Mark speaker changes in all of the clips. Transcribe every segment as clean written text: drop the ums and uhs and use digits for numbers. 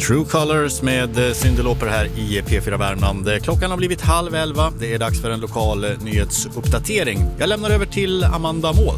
Speaker 1: True Colors med Syndeloper här i P4 Värmland. Klockan har blivit 10:30. Det är dags för en lokal nyhetsuppdatering. Jag lämnar över till Amanda Moln.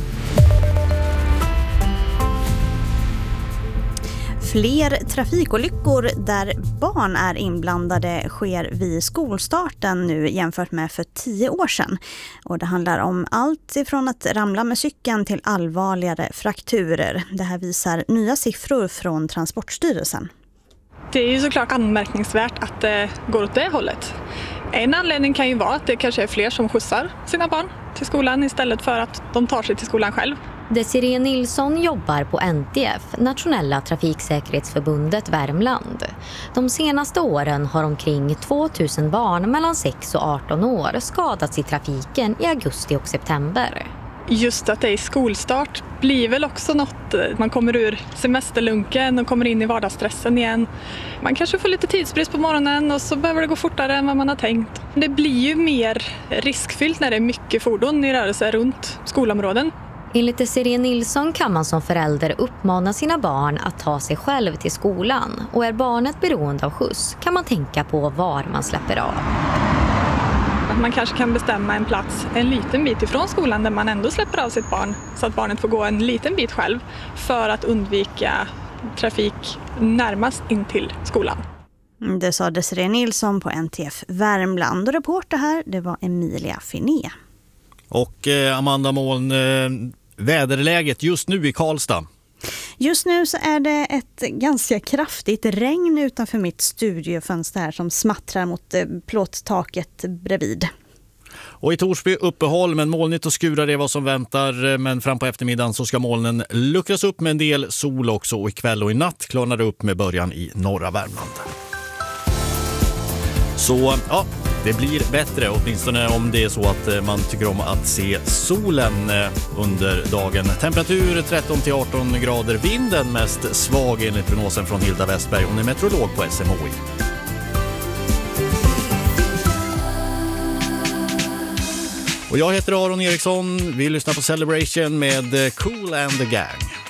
Speaker 2: Fler trafikolyckor där barn är inblandade sker vid skolstarten nu jämfört med för 10 år sedan. Och det handlar om allt ifrån att ramla med cykeln till allvarligare frakturer. Det här visar nya siffror från Transportstyrelsen.
Speaker 3: Det är ju såklart anmärkningsvärt att det går åt det hållet. En anledning kan ju vara att det kanske är fler som skjutsar sina barn till skolan istället för att de tar sig till skolan själv.
Speaker 4: Desiree Nilsson jobbar på NTF, Nationella trafiksäkerhetsförbundet Värmland. De senaste åren har omkring 2000 barn mellan 6 och 18 år skadats i trafiken i augusti och september.
Speaker 3: Just att det är skolstart blir väl också något, man kommer ur semesterlunken och kommer in i vardagsstressen igen. Man kanske får lite tidsbrist på morgonen och så behöver det gå fortare än vad man har tänkt. Det blir ju mer riskfyllt när det är mycket fordon i rörelse runt skolområden.
Speaker 4: Enligt Desiree Nilsson kan man som förälder uppmana sina barn att ta sig själv till skolan. Och är barnet beroende av skjuts kan man tänka på var man släpper av.
Speaker 3: Att man kanske kan bestämma en plats en liten bit ifrån skolan där man ändå släpper av sitt barn. Så att barnet får gå en liten bit själv för att undvika trafik närmast in till skolan.
Speaker 2: Det sa Desiree Nilsson på NTF Värmland. Och reporter här, det var Emilia Finé.
Speaker 1: Och Amanda Moln, väderläget just nu i Karlstad.
Speaker 2: Just nu så är det ett ganska kraftigt regn utanför mitt studiofönster här som smattrar mot plåttaket bredvid.
Speaker 1: Och i Torsby uppehåll, men molnigt och skurar är vad som väntar. Men fram på eftermiddagen så ska molnen luckras upp med en del sol också. Och ikväll och i natt klarnar det upp med början i norra Värmland. Så ja, det blir bättre, åtminstone om det är så att man tycker om att se solen under dagen. Temperatur 13-18 grader, vinden mest svag enligt prognosen från Hilda Westberg. Hon är meteorolog på SMHI. Och jag heter Aron Eriksson, vi lyssnar på Celebration med Cool and the Gang.